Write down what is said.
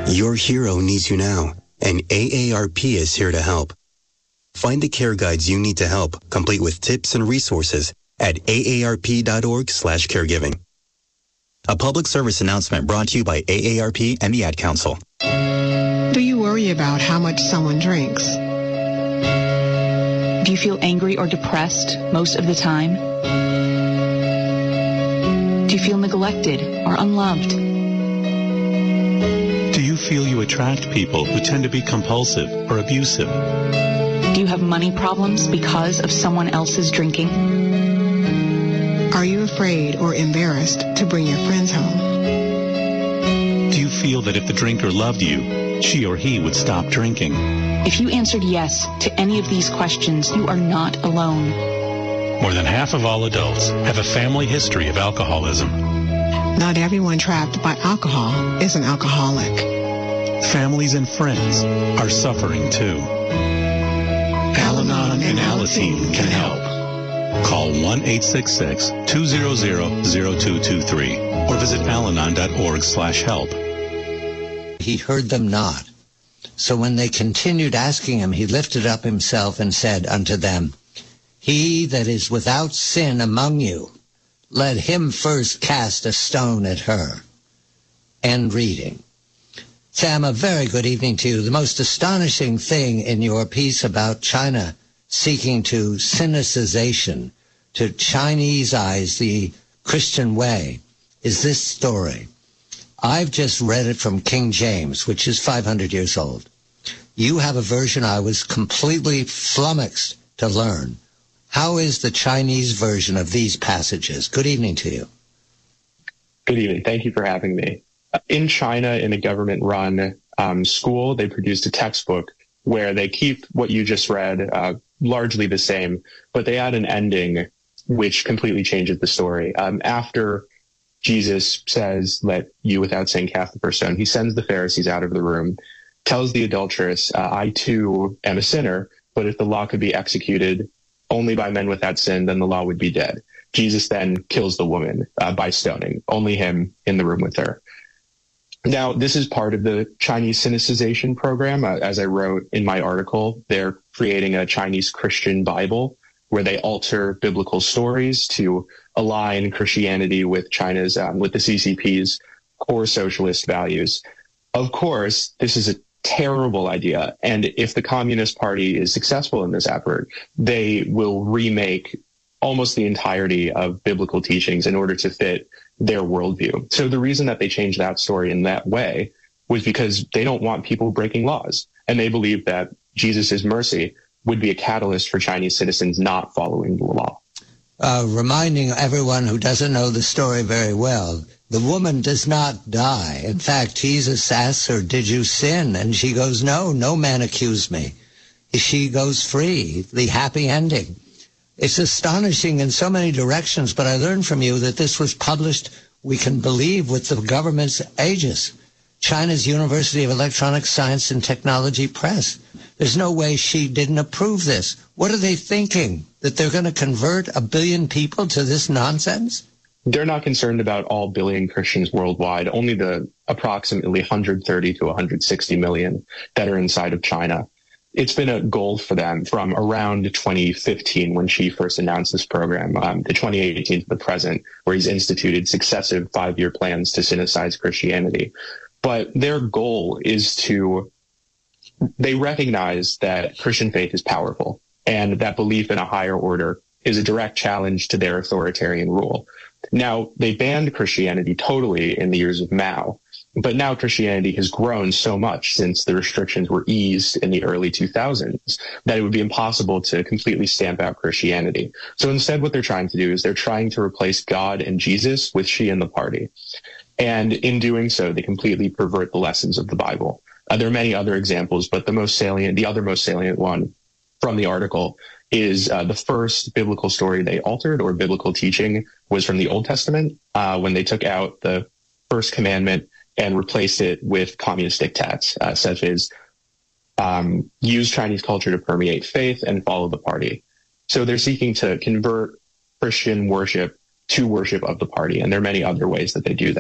Your hero needs you now, and AARP is here to help. Find the care guides you need to help, complete with tips and resources at aarp.org/caregiving. A public service announcement brought to you by AARP and the Ad Council. Do you worry about how much someone drinks? Do you feel angry or depressed most of the time? Do you feel neglected or unloved? Do you feel you attract people who tend to be compulsive or abusive? Do you have money problems because of someone else's drinking? Are you afraid or embarrassed to bring your friends home? Do you feel that if the drinker loved you, she or he would stop drinking? If you answered yes to any of these questions, you are not alone. More than half of all adults have a family history of alcoholism. Not everyone trapped by alcohol is an alcoholic. Families and friends are suffering too. Al-Anon and Alateen can help. Call 1-866-200-0223 or visit alanon.org/help. He heard them not. So when they continued asking him, he lifted up himself and said unto them, He that is without sin among you, let him first cast a stone at her. End reading. Sam, a very good evening to you. The most astonishing thing in your piece about China seeking to Sinicization, to Chinese eyes, the Christian way, is this story. I've just read it from King James, which is 500 years old. You have a version I was completely flummoxed to learn. How is the Chinese version of these passages? Good evening to you. Good evening. Thank you for having me. In China, in a government-run school, they produced a textbook where they keep what you just read largely the same, but they add an ending which completely changes the story. After Jesus says, let you without sin cast the first stone, he sends the Pharisees out of the room, tells the adulteress, I too am a sinner, but if the law could be executed only by men without sin, then the law would be dead. Jesus then kills the woman by stoning, only him in the room with her. Now, this is part of the Chinese Sinicization program. As I wrote in my article, they're creating a Chinese Christian Bible where they alter biblical stories to align Christianity with China's, with the CCP's core socialist values. Of course, this is a terrible idea. And if the Communist Party is successful in this effort, they will remake almost the entirety of biblical teachings in order to fit their worldview. So the reason that they changed that story in that way was because they don't want people breaking laws. And they believe that Jesus' mercy would be a catalyst for Chinese citizens not following the law. Reminding everyone who doesn't know the story very well, the woman does not die. In fact, Jesus asks her, did you sin? And she goes, no man accused me. She goes free, the happy ending. It's astonishing in so many directions, but I learned from you that this was published, we can believe, with the government's aegis. China's University of Electronic Science and Technology Press. There's no way she didn't approve this. What are they thinking? That they're going to convert 1 billion people to this nonsense? They're not concerned about all billion Christians worldwide, only the approximately 130 to 160 million that are inside of China. It's been a goal for them from around 2015 when she first announced this program, to 2018 to the present, where he's instituted successive 5-year plans to Sinicize Christianity. But their goal is they recognize that Christian faith is powerful and that belief in a higher order is a direct challenge to their authoritarian rule. Now, they banned Christianity totally in the years of Mao, but now Christianity has grown so much since the restrictions were eased in the early 2000s that it would be impossible to completely stamp out Christianity. So instead, what they're trying to do is they're trying to replace God and Jesus with Xi and the party. And in doing so, they completely pervert the lessons of the Bible. There are many other examples, but the other most salient one from the article is the first biblical story they altered, or biblical teaching, was from the Old Testament, when they took out the first commandment and replaced it with communist diktats, such as use Chinese culture to permeate faith and follow the party. So they're seeking to convert Christian worship to worship of the party, and there are many other ways that they do